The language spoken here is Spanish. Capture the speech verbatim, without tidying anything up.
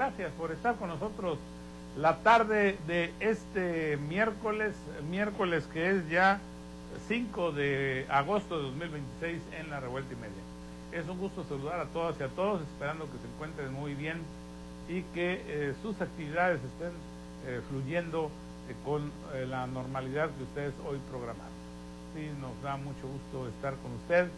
gracias por estar con nosotros la tarde de este miércoles, miércoles que es ya cinco de agosto de dos mil veintiséis en La Revuelta y Media. Es un gusto saludar a todas y a todos, esperando que se encuentren muy bien y que eh, sus actividades estén eh, fluyendo eh, con eh, la normalidad que ustedes hoy programaron. Sí, nos da mucho gusto estar con usted